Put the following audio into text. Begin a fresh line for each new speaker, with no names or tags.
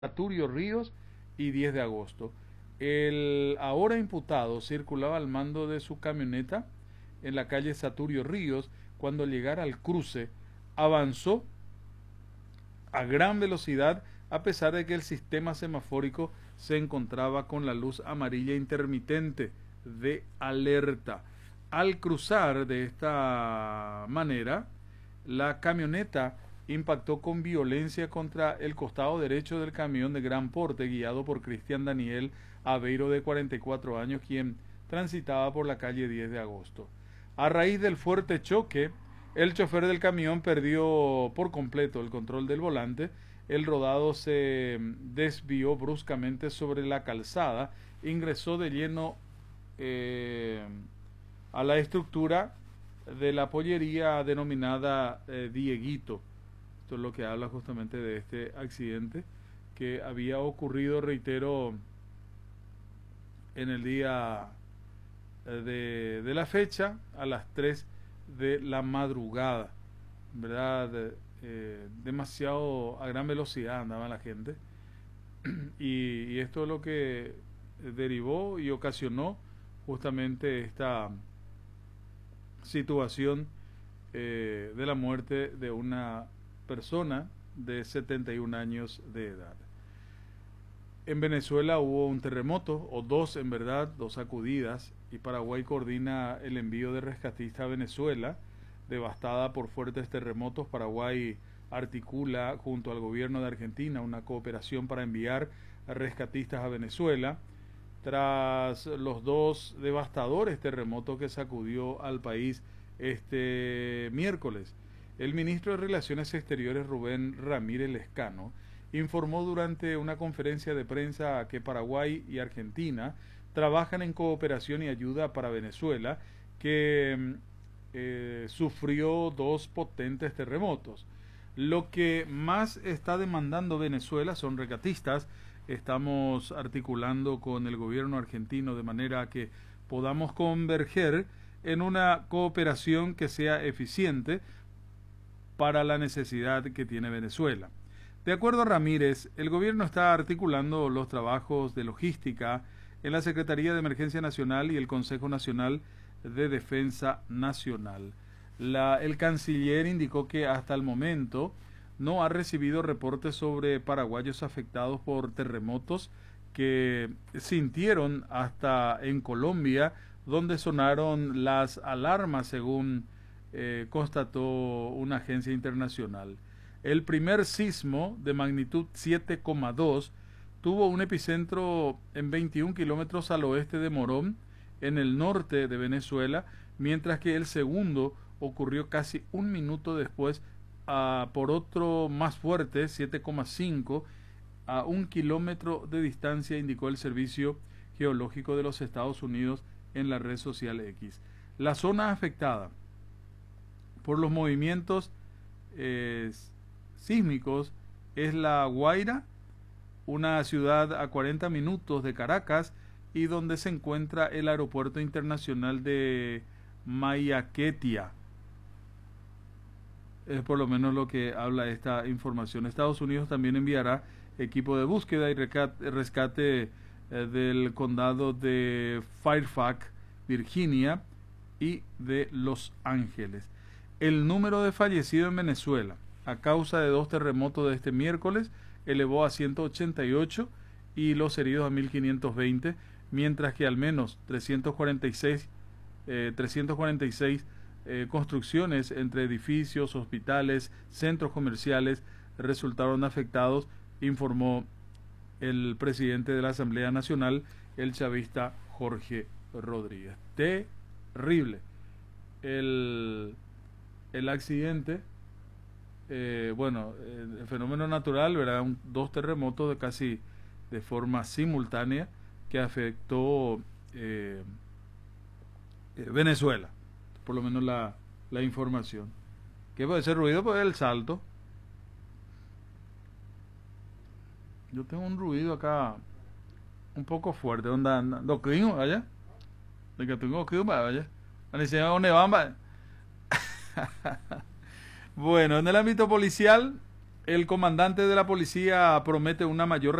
Saturio Ríos y 10 de agosto. El ahora imputado circulaba al mando de su camioneta en la calle Saturio Ríos. Cuando al llegar al cruce avanzó a gran velocidad a pesar de que el sistema semafórico se encontraba con la luz amarilla intermitente de alerta. Al cruzar de esta manera, la camioneta impactó con violencia contra el costado derecho del camión de gran porte guiado por Cristian Daniel Aveiro, de 44 años, quien transitaba por la calle 10 de agosto. A raíz del fuerte choque, el chofer del camión perdió por completo el control del volante. El rodado se desvió bruscamente sobre la calzada, ingresó de lleno a la estructura de la pollería denominada Dieguito. Esto es lo que habla justamente de este accidente que había ocurrido, reitero, en el día de la fecha a las 3 de la madrugada, ¿verdad? Demasiado a gran velocidad andaba la gente y esto es lo que derivó y ocasionó justamente esta situación de la muerte de una persona de 71 años de edad. En Venezuela hubo un terremoto, o dos en verdad, dos sacudidas, y Paraguay coordina el envío de rescatistas a Venezuela, devastada por fuertes terremotos. Paraguay articula junto al gobierno de Argentina una cooperación para enviar a rescatistas a Venezuela, tras los dos devastadores terremotos que sacudió al país este miércoles. El ministro de Relaciones Exteriores, Rubén Ramírez Lescano, informó durante una conferencia de prensa que Paraguay y Argentina trabajan en cooperación y ayuda para Venezuela, que sufrió dos potentes terremotos. Lo que más está demandando Venezuela son rescatistas. Estamos articulando con el gobierno argentino de manera que podamos converger en una cooperación que sea eficiente para la necesidad que tiene Venezuela. De acuerdo a Ramírez, el gobierno está articulando los trabajos de logística en la Secretaría de Emergencia Nacional y el Consejo Nacional de Defensa Nacional. El canciller indicó que hasta el momento no ha recibido reportes sobre paraguayos afectados por terremotos que sintieron hasta en Colombia, donde sonaron las alarmas, según constató una agencia internacional. El primer sismo de magnitud 7,2 tuvo un epicentro en 21 kilómetros al oeste de Morón, en el norte de Venezuela, mientras que el segundo ocurrió casi un minuto después por otro más fuerte, 7,5, a 1 kilómetro de distancia, indicó el Servicio Geológico de los Estados Unidos en la red social X. La zona afectada por los movimientos sísmicos es La Guaira, una ciudad a 40 minutos de Caracas y donde se encuentra el aeropuerto internacional de Maiquetía. Es por lo menos lo que habla esta información. Estados Unidos también enviará equipo de búsqueda y rescate del condado de Fairfax, Virginia, y de Los Ángeles. El número de fallecidos en Venezuela a causa de dos terremotos de este miércoles elevó a 188 y los heridos a 1520, mientras que al menos 346 construcciones entre edificios, hospitales, centros comerciales resultaron afectados, informó el presidente de la Asamblea Nacional, el chavista Jorge Rodríguez. Terrible el accidente. El fenómeno natural, ¿verdad? Dos terremotos de casi de forma simultánea que afectó Venezuela, por lo menos la información. ¿Qué puede ser ruido? Pues el salto. Yo tengo un ruido acá un poco fuerte. ¿Dónde anda? ¿Lo creo allá? ¿De que tengo que ir para allá? ¿Dónde van? Bueno, en el ámbito policial, El comandante de la policía promete una mayor